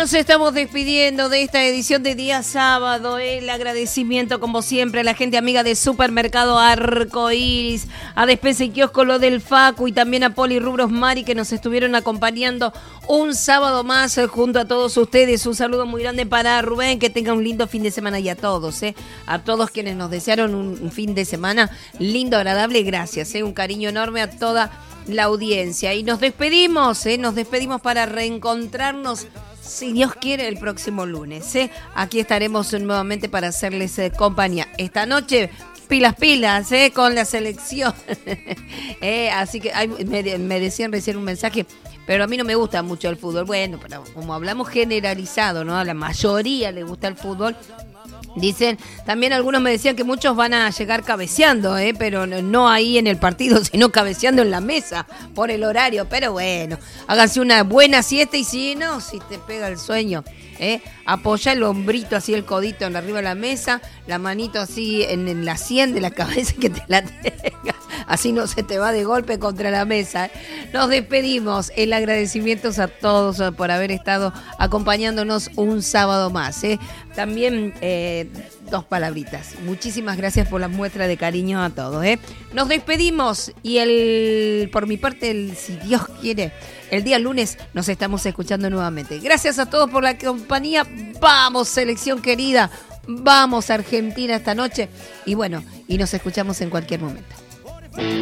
nos estamos despidiendo de esta edición de día sábado. El agradecimiento, como siempre, a la gente amiga de Supermercado Arcoiris, a Despensa y Kiosco Lo del Facu y también a Poli Rubros Mari, que nos estuvieron acompañando un sábado más junto a todos ustedes. Un saludo muy grande para Rubén, que tenga un lindo fin de semana, y a todos quienes nos desearon un fin de semana lindo, agradable. Gracias, un cariño enorme a toda la audiencia. Y nos despedimos para reencontrarnos, si Dios quiere, el próximo lunes. Aquí estaremos nuevamente para hacerles compañía. Esta noche, pilas, con la selección. Así que me decían recién un mensaje, pero a mí no me gusta mucho el fútbol. Bueno, pero como hablamos generalizado, ¿no? A la mayoría le gusta el fútbol. Dicen, también algunos me decían que muchos van a llegar cabeceando, pero no ahí en el partido, sino cabeceando en la mesa por el horario. Pero bueno, háganse una buena siesta, y si no, si te pega el sueño, apoya el hombrito así, el codito en arriba de la mesa, la manito así en la sien de la cabeza, que te la tenga, así no se te va de golpe contra la mesa. Nos despedimos, el agradecimiento a todos por haber estado acompañándonos un sábado más. También dos palabritas. Muchísimas gracias por la muestra de cariño a todos. Nos despedimos, y por mi parte, si Dios quiere, el día lunes nos estamos escuchando nuevamente. Gracias a todos por la compañía. Vamos, selección querida. Vamos, Argentina, esta noche. Y bueno, y nos escuchamos en cualquier momento.